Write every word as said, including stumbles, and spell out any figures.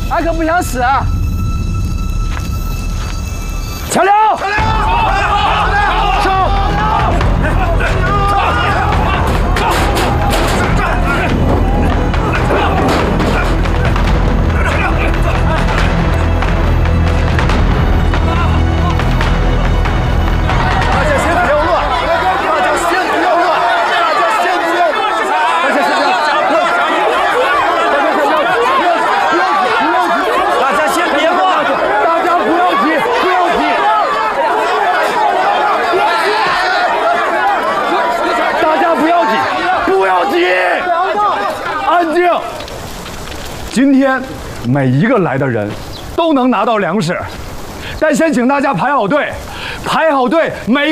俺可不想死啊！强刘，强刘，上！ 今天每一个来的人都能拿到粮食，但先请大家排好队，排好队，每。